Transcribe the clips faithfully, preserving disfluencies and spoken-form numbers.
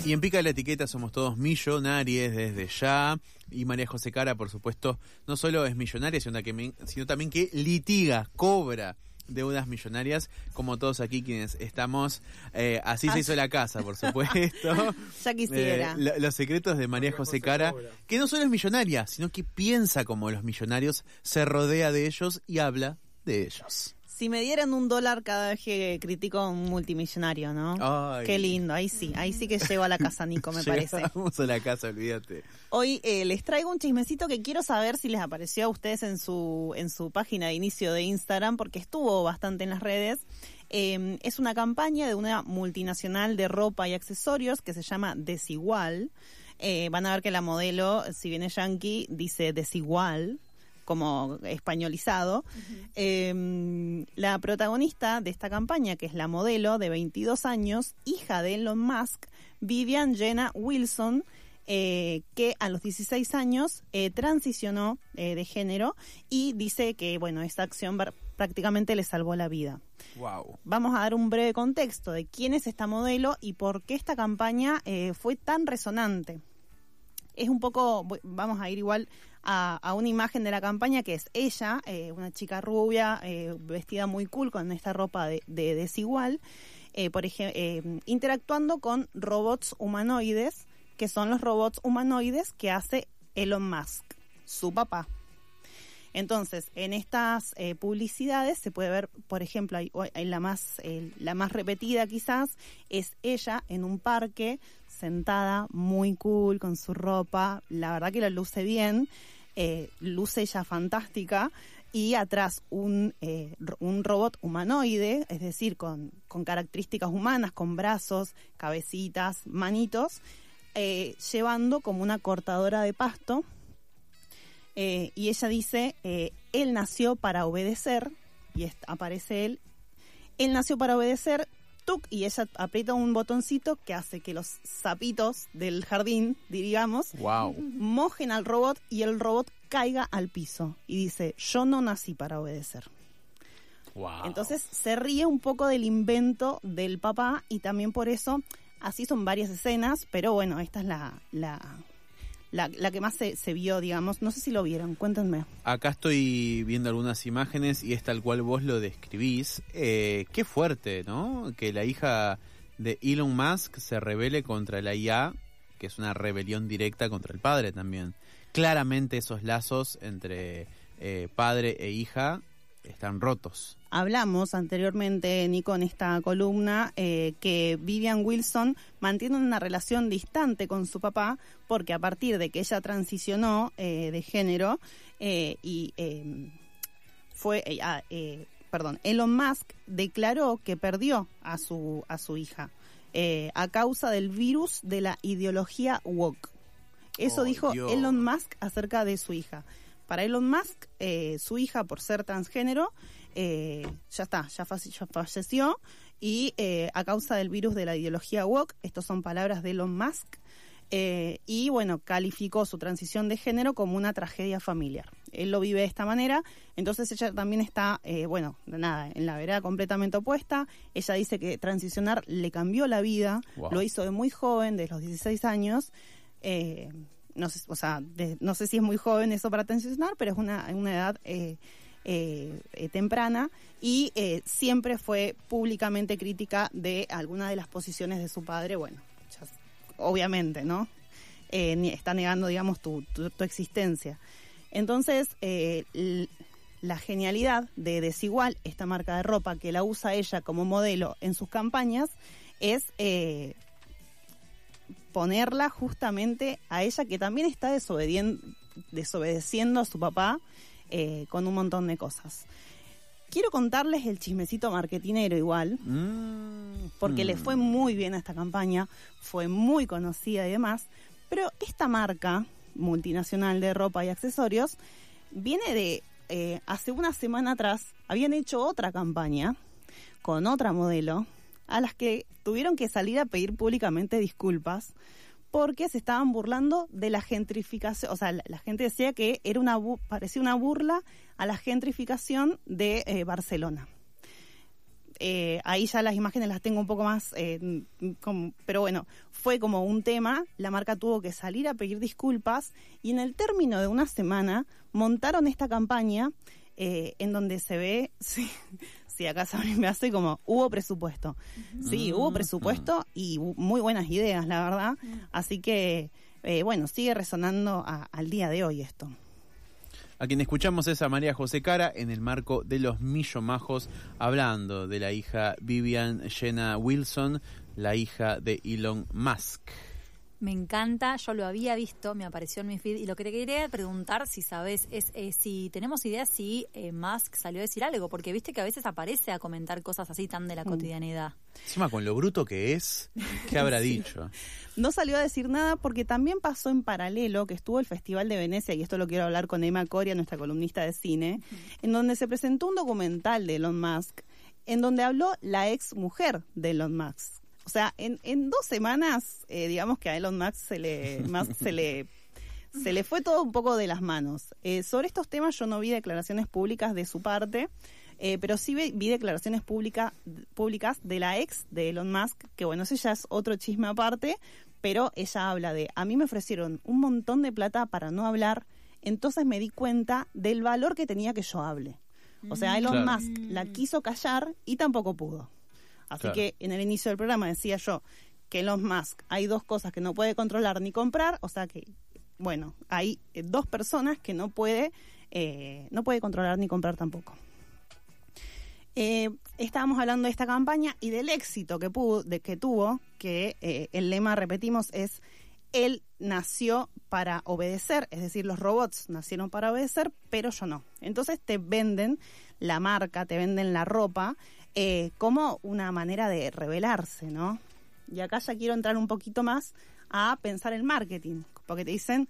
Y en Pica la Etiqueta somos todos millonarios desde ya. Y María José Cara, por supuesto, no solo es millonaria, sino, que, sino también que litiga, cobra deudas millonarias, como todos aquí quienes estamos. Eh, así ah, se hizo la casa, por supuesto. Ya quisiera. Eh, lo, los secretos de María, María José, José Cara, cobra. Que no solo es millonaria, sino que piensa como los millonarios, se rodea de ellos y habla de ellos. Si me dieran un dólar cada vez que critico a un multimillonario, ¿no? Ay. Qué lindo, ahí sí, ahí sí que llego a la casa, Nico, me parece. Vamos a la casa, olvídate. Hoy eh, les traigo un chismecito que quiero saber si les apareció a ustedes en su en su página de inicio de Instagram, porque estuvo bastante en las redes. Eh, es una campaña de una multinacional de ropa y accesorios que se llama Desigual. Eh, van a ver que la modelo, si viene yankee, dice Desigual, como españolizado. Uh-huh. Eh, la protagonista de esta campaña, que es la modelo de veintidós años, hija de Elon Musk, Vivian Jenna Wilson, eh, que a los dieciséis años eh, transicionó eh, de género y dice que, bueno, esta acción prácticamente le salvó la vida. Wow. Vamos a dar un breve contexto de quién es esta modelo y por qué esta campaña eh, fue tan resonante. Es un poco, vamos a ir igual a, a una imagen de la campaña que es ella, eh, una chica rubia, eh, vestida muy cool con esta ropa de, de Desigual, eh, por ejemplo, eh, interactuando con robots humanoides, que son los robots humanoides que hace Elon Musk, su papá. Entonces, en estas eh, publicidades se puede ver, por ejemplo, hay, hay la más eh, la más repetida quizás, es ella en un parque, sentada, muy cool, con su ropa, la verdad que lo luce bien, eh, luce ella fantástica, y atrás un eh, un robot humanoide, es decir, con, con características humanas, con brazos, cabecitas, manitos, eh, llevando como una cortadora de pasto. Eh, y ella dice, eh, él nació para obedecer, y est- aparece él, él nació para obedecer, tuc, y ella aprieta un botoncito que hace que los sapitos del jardín, diríamos, wow, mojen al robot y el robot caiga al piso. Y dice, yo no nací para obedecer. Wow. Entonces se ríe un poco del invento del papá y también por eso, así son varias escenas, pero bueno, esta es la... la La, la que más se, se vio, digamos. No sé si lo vieron, cuéntenme. Acá estoy viendo algunas imágenes y es tal cual vos lo describís. Eh, qué fuerte, ¿no? Que la hija de Elon Musk se rebele contra la I A, que es una rebelión directa contra el padre también. Claramente esos lazos entre eh, padre e hija están rotos. Hablamos anteriormente, Nico, en esta columna, eh, que Vivian Wilson mantiene una relación distante con su papá porque a partir de que ella transicionó eh, de género eh, y eh, fue, eh, eh, perdón, Elon Musk declaró que perdió a su a su hija eh, a causa del virus de la ideología woke. Eso oh, dijo Dios. Elon Musk acerca de su hija. Para Elon Musk, eh, su hija, por ser transgénero, eh, ya está, ya, fa- ya falleció, y eh, a causa del virus de la ideología woke, estas son palabras de Elon Musk, eh, y bueno, calificó su transición de género como una tragedia familiar. Él lo vive de esta manera, entonces ella también está, eh, bueno, nada, en la vereda completamente opuesta. Ella dice que transicionar le cambió la vida, wow. Lo hizo de muy joven, de los dieciséis años, eh, no sé, o sea, de, no sé si es muy joven eso para transicionar, pero es una, una edad eh, eh, eh, temprana, y eh, siempre fue públicamente crítica de alguna de las posiciones de su padre. Bueno, ya, obviamente, ¿no? Eh, ni, está negando, digamos, tu, tu, tu existencia. Entonces, eh, l- la genialidad de Desigual, esta marca de ropa que la usa ella como modelo en sus campañas, es... Eh, ponerla justamente a ella, que también está desobedien- desobedeciendo a su papá eh, con un montón de cosas. Quiero contarles el chismecito marketinero igual, mm, porque mm. le fue muy bien a esta campaña, fue muy conocida y demás, pero esta marca multinacional de ropa y accesorios viene de, eh, hace una semana atrás, habían hecho otra campaña con otra modelo, a las que tuvieron que salir a pedir públicamente disculpas porque se estaban burlando de la gentrificación. O sea, la, la gente decía que era una bu- parecía una burla a la gentrificación de eh, Barcelona. eh, ahí ya las imágenes las tengo un poco más, eh, como, pero bueno, fue como un tema, la marca tuvo que salir a pedir disculpas y en el término de una semana montaron esta campaña eh, en donde se ve, sí, sí, acá Sabri me hace como, hubo presupuesto. Sí, hubo presupuesto y muy buenas ideas, la verdad. Así que, eh, bueno, sigue resonando a, al día de hoy esto. A quien escuchamos es a María José Cara en el marco de los Millomajos, hablando de la hija Vivian Jenna Wilson, la hija de Elon Musk. Me encanta, yo lo había visto, me apareció en mi feed, y lo que te quería preguntar, si sabes, es eh, si tenemos idea si eh, Musk salió a decir algo, porque viste que a veces aparece a comentar cosas así tan de la mm. cotidianidad. Encima, con lo bruto que es, ¿qué habrá sí. dicho? No salió a decir nada porque también pasó en paralelo que estuvo el Festival de Venecia, y esto lo quiero hablar con Emma Coria, nuestra columnista de cine, uh-huh. en donde se presentó un documental de Elon Musk, en donde habló la ex mujer de Elon Musk. O sea, en, en dos semanas, eh, digamos que a Elon Musk se le, Musk se le se le fue todo un poco de las manos. Eh, sobre estos temas yo no vi declaraciones públicas de su parte, eh, pero sí vi, vi declaraciones pública, públicas de la ex de Elon Musk, que bueno, ese ya es otro chisme aparte, pero ella habla de, a mí me ofrecieron un montón de plata para no hablar, entonces me di cuenta del valor que tenía que yo hable. O sea, Elon claro. Musk la quiso callar y tampoco pudo. Así claro. que en el inicio del programa decía yo que Elon Musk hay dos cosas que no puede controlar ni comprar, o sea que, bueno, hay dos personas que no puede, eh, no puede controlar ni comprar tampoco. Eh, estábamos hablando de esta campaña y del éxito que, pudo, de, que tuvo, que eh, el lema, repetimos, es él nació para obedecer, es decir, los robots nacieron para obedecer, pero yo no. Entonces te venden la marca, te venden la ropa, Eh, como una manera de rebelarse, ¿no? Y acá ya quiero entrar un poquito más a pensar el marketing, porque te dicen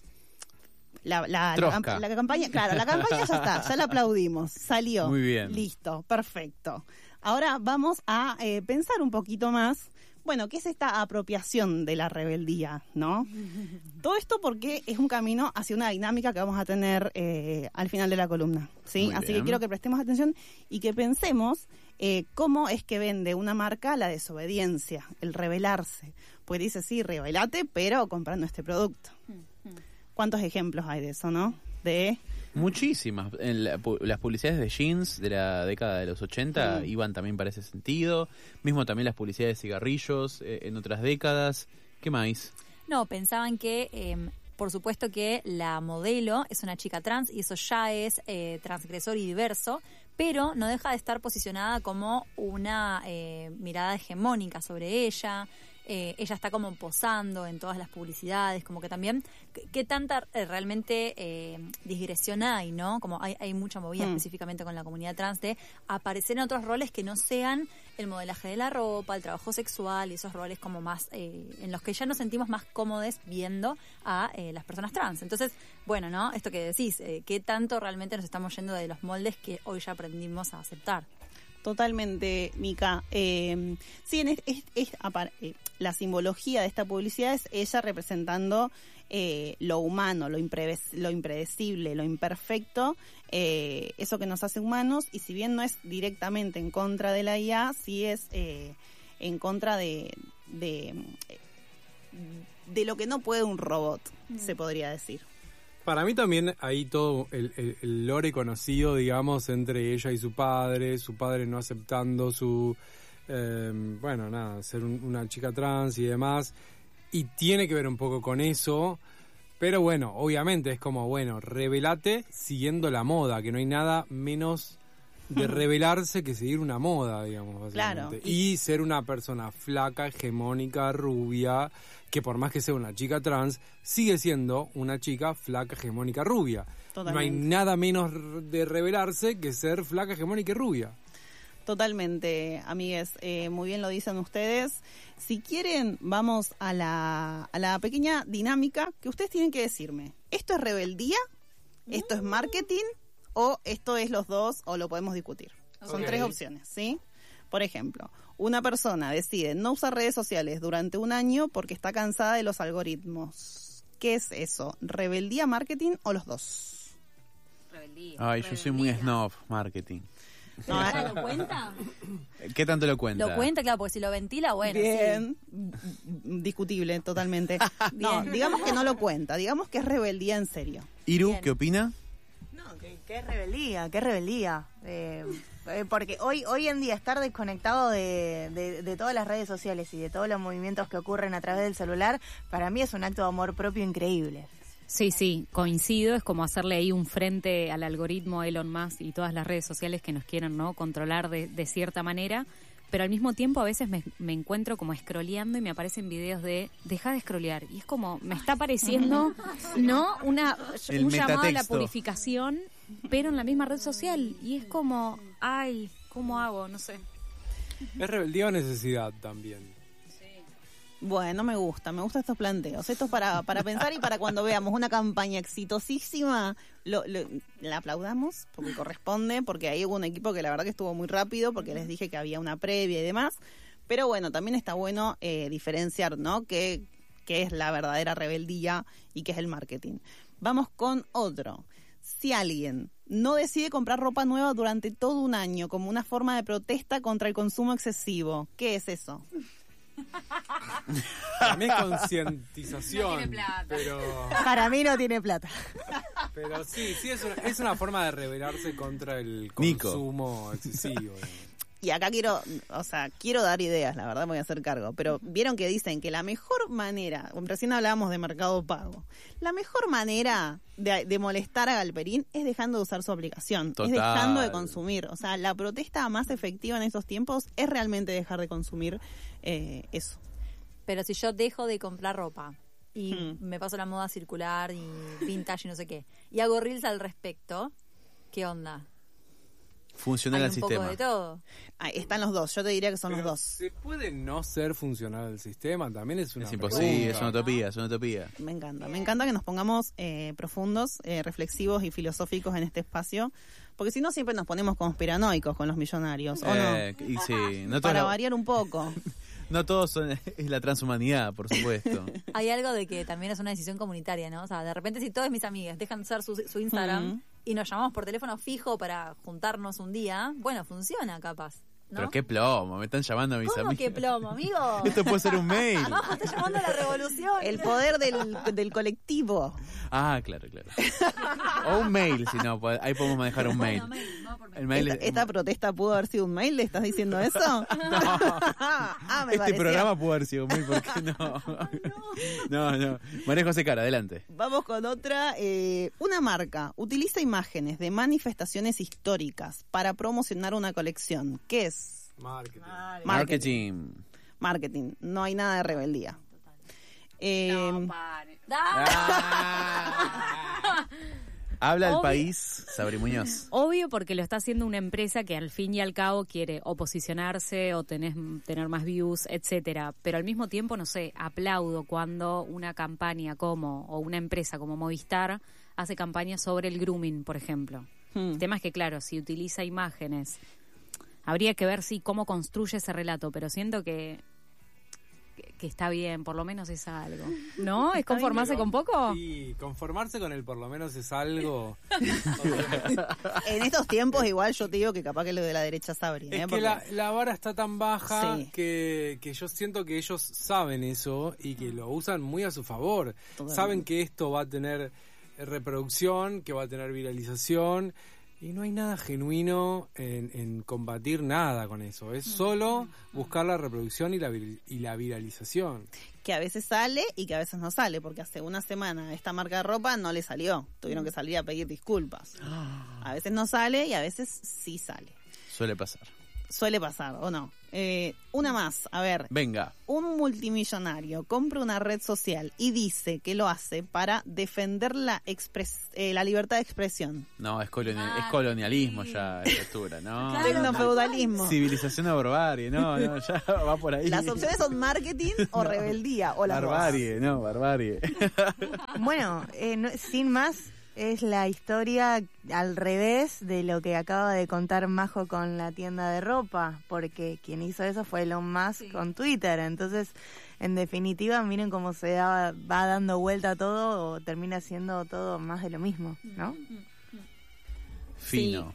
la, la, la, la campaña, claro, la campaña ya está, ya la aplaudimos, salió, muy bien, listo, perfecto. Ahora vamos a eh, pensar un poquito más, bueno, ¿qué es esta apropiación de la rebeldía, no? Todo esto porque es un camino hacia una dinámica que vamos a tener eh, al final de la columna, ¿sí? Muy Así bien. que quiero que prestemos atención y que pensemos eh, cómo es que vende una marca la desobediencia, el rebelarse. Pues dice, sí, rebelate, pero comprando este producto. ¿Cuántos ejemplos hay de eso, no? De... Muchísimas. En la, las publicidades de jeans de la década de los ochenta sí. iban también para ese sentido. Mismo también las publicidades de cigarrillos eh, en otras décadas. ¿Qué más? No, pensaban que, eh, por supuesto que la modelo es una chica trans y eso ya es eh, transgresor y diverso, pero no deja de estar posicionada como una eh, mirada hegemónica sobre ella. Eh, ella está como posando en todas las publicidades, como que también, ¿qué, qué tanta eh, realmente eh, digresión hay, no? Como hay, hay mucha movida mm. específicamente con la comunidad trans de aparecer en otros roles que no sean el modelaje de la ropa, el trabajo sexual y esos roles como más, eh, en los que ya nos sentimos más cómodos viendo a eh, las personas trans. Entonces, bueno, ¿no? Esto que decís, eh, ¿qué tanto realmente nos estamos yendo de los moldes que hoy ya aprendimos a aceptar? Totalmente, Mica. Eh, sí, en es, es, es, eh, la simbología de esta publicidad es ella representando eh, lo humano, lo, impreves, lo impredecible, lo imperfecto, eh, eso que nos hace humanos, y si bien no es directamente en contra de la I A, sí es eh, en contra de, de, de lo que no puede un robot, mm. se podría decir. Para mí también hay todo el, el, el lore conocido, digamos, entre ella y su padre, su padre no aceptando su, eh, bueno, nada, ser un, una chica trans y demás, y tiene que ver un poco con eso, pero bueno, obviamente es como, bueno, rebelate siguiendo la moda, que no hay nada menos de rebelarse que seguir una moda, digamos, básicamente. Claro. Y ser una persona flaca, hegemónica, rubia, que por más que sea una chica trans, sigue siendo una chica flaca, hegemónica, rubia. Totalmente. No hay nada menos de rebelarse que ser flaca, hegemónica y rubia. Totalmente, amigues. Eh, muy bien lo dicen ustedes. Si quieren, vamos a la, a la pequeña dinámica que ustedes tienen que decirme. ¿Esto es rebeldía? ¿Esto es marketing? ¿O esto es los dos? ¿O lo podemos discutir? Son okay. tres opciones, ¿sí? Por ejemplo, una persona decide no usar redes sociales durante un año porque está cansada de los algoritmos. ¿Qué es eso? ¿Rebeldía, marketing o los dos? Rebeldía. Ay, rebeldía. Yo soy muy snob, marketing. No, ¿Ahora lo cuenta? ¿Qué tanto lo cuenta? Lo cuenta, claro, porque si lo ventila, bueno, bien, sí. discutible totalmente. No, Bien. digamos que no lo cuenta, digamos que es rebeldía en serio. Iru, Bien. ¿qué opina? No, qué, qué rebeldía, qué rebeldía. Eh, eh, porque hoy hoy en día estar desconectado de, de, de todas las redes sociales y de todos los movimientos que ocurren a través del celular, para mí es un acto de amor propio increíble. Sí, sí, coincido, es como hacerle ahí un frente al algoritmo Elon Musk y todas las redes sociales que nos quieren, ¿no?, controlar de, de cierta manera, pero al mismo tiempo a veces me, me encuentro como scrolleando y me aparecen videos de deja de scrollear y es como me está apareciendo, ¿no?, una El un llamado a la metatexto. purificación, pero en la misma red social y es como, ay, ¿cómo hago? No sé. Es rebeldía o necesidad también. Bueno, me gusta, me gustan estos planteos. Esto es para, para pensar y para cuando veamos una campaña exitosísima, lo, lo- la aplaudamos porque corresponde, porque ahí hubo un equipo que la verdad que estuvo muy rápido, porque les dije que había una previa y demás. Pero bueno, también está bueno eh, diferenciar, ¿no?, qué, qué es la verdadera rebeldía y qué es el marketing. Vamos con otro. Si alguien no decide comprar ropa nueva durante todo un año como una forma de protesta contra el consumo excesivo, ¿qué es eso? Para mí es concientización, pero, Para mí no tiene plata. pero sí, sí es una, es una forma de rebelarse contra el Nico. consumo excesivo. Y acá quiero, o sea, quiero dar ideas, la verdad me voy a hacer cargo, pero vieron que dicen que la mejor manera, recién hablábamos de Mercado Pago, la mejor manera de, de molestar a Galperín es dejando de usar su aplicación, Total. es dejando de consumir. O sea, la protesta más efectiva en estos tiempos es realmente dejar de consumir eh, eso. Pero si yo dejo de comprar ropa y Hmm. me paso la moda circular y vintage y no sé qué, y hago reels al respecto, ¿qué onda? Funcional Hay al un sistema. poco de todo. Ah, están los dos, yo te diría que son Pero los dos. ¿se puede no ser funcional el sistema? También es una Es imposible, pregunta. es una utopía, es una utopía. Me encanta, me encanta que nos pongamos eh, profundos, eh, reflexivos y filosóficos en este espacio, porque si no siempre nos ponemos conspiranoicos con los millonarios, ¿o Eh, y sí, no, no? todos Para la- variar un poco. no todos son, es la transhumanidad, por supuesto. Hay algo de que también es una decisión comunitaria, ¿no? O sea, de repente si todas mis amigas dejan de usar su, su Instagram Ujú. y nos llamamos por teléfono fijo para juntarnos un día, bueno, funciona capaz, ¿no? Pero qué plomo, me están llamando a mis ¿Cómo amigos. que plomo, amigo? Esto puede ser un mail. Vamos, está llamando a la revolución. El poder del, del colectivo. Ah, claro, claro. O un mail, si no, pues, ahí podemos manejar un mail. Bueno, mail, vamos por mail. El mail ¿Esta, es- esta protesta pudo haber sido un mail? ¿Le estás diciendo eso? ah, me este pareció. programa pudo haber sido un mail, ¿por qué no? No, no. María José Cara, adelante. Vamos con otra. Eh, una marca utiliza imágenes de manifestaciones históricas para promocionar una colección. ¿Qué es? Marketing. Marketing. Marketing. No hay nada de rebeldía. Eh, Ah. Habla el Obvio. país, Sabri Muñoz. Obvio, porque lo está haciendo una empresa que al fin y al cabo quiere o posicionarse o tener, tener más views, etcétera. Pero al mismo tiempo, no sé, aplaudo cuando una campaña como, o una empresa como Movistar hace campañas sobre el grooming, por ejemplo. hmm. El tema es que, claro, si utiliza imágenes, habría que ver si cómo construye ese relato, pero siento que, que, que está bien, por lo menos es algo. ¿No? ¿Es conformarse con poco? Y conformarse con el por lo menos es algo. En estos tiempos igual yo te digo que capaz que lo de la derecha sabría. Es ¿eh? que Porque- la, la vara está tan baja Sí. que, que yo siento que ellos saben eso y que lo usan muy a su favor. Totalmente. Saben que esto va a tener reproducción, que va a tener viralización y no hay nada genuino en, en combatir nada con eso. Es solo buscar la reproducción y la, vir- y la viralización. que a veces sale y que a veces no sale, porque hace una semana esta marca de ropa no le salió, tuvieron que salir a pedir disculpas. A veces no sale y a veces sí sale. Suele pasar. Suele pasar, ¿o no? Eh, una más, a ver, Venga. un multimillonario compra una red social y dice que lo hace para defender la, expres- eh, la libertad de expresión. No, es, colonial- Ah, es colonialismo sí. ya, a esta altura, ¿no? Claro. Tecnofeudalismo. Civilización a barbarie, no, no, ya va por ahí. Las opciones son marketing o rebeldía, o las dos. Barbarie, no, barbarie. Bueno, eh, no- sin más, es la historia al revés de lo que acaba de contar Majo con la tienda de ropa, porque quien hizo eso fue Elon Musk Sí. con Twitter. Entonces, en definitiva, miren cómo se da, va dando vuelta todo o termina siendo todo más de lo mismo, ¿no? Fino.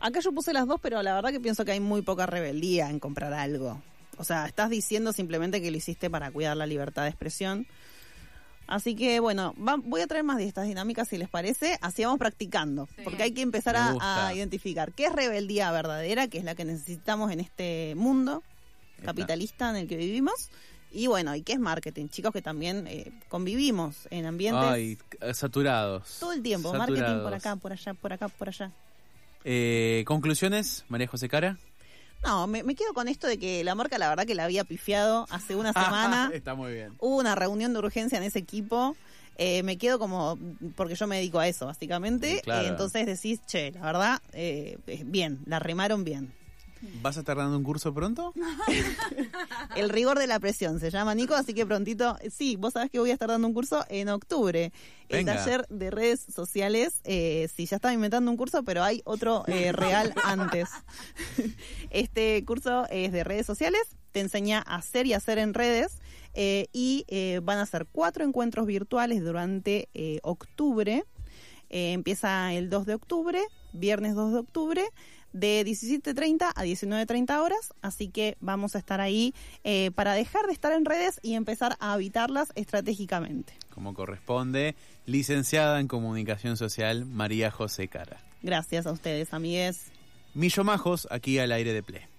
Acá yo puse las dos, pero la verdad que pienso que hay muy poca rebeldía en comprar algo. O sea, estás diciendo simplemente que lo hiciste para cuidar la libertad de expresión. Así que, bueno, va, voy a traer más de estas dinámicas, si les parece. Así vamos practicando, sí. Porque hay que empezar a, a identificar qué es rebeldía verdadera, que es la que necesitamos en este mundo Está. capitalista en el que vivimos. Y bueno, ¿y qué es marketing? Chicos, que también eh, convivimos en ambientes... Ay, saturados. Todo el tiempo, saturados. Marketing por acá, por allá, por acá, por allá. Eh, ¿Conclusiones, María José Cara? No, me, me quedo con esto de que la marca, la verdad que la había pifiado hace una semana. Está muy bien. Hubo una reunión de urgencia en ese equipo. Eh, me quedo como, porque yo me dedico a eso, básicamente. Sí, claro. eh, entonces decís, che, la verdad, eh, bien, la remaron bien. ¿Vas a estar dando un curso pronto? El rigor de la presión se llama, Nico, así que prontito. Sí, vos sabés que voy a estar dando un curso en octubre. El Venga. taller de redes sociales. Eh, sí, ya estaba inventando un curso, pero hay otro eh, real antes. Este curso es de redes sociales. Te enseña a hacer y hacer en redes. Eh, y eh, van a ser cuatro encuentros virtuales durante eh, octubre. Eh, empieza el dos de octubre, viernes dos de octubre. De diecisiete treinta a diecinueve treinta horas, así que vamos a estar ahí eh, para dejar de estar en redes y empezar a habitarlas estratégicamente. Como corresponde, licenciada en Comunicación Social, María José Cara. Gracias a ustedes, amigues. Millo Majos, aquí al aire de Ple.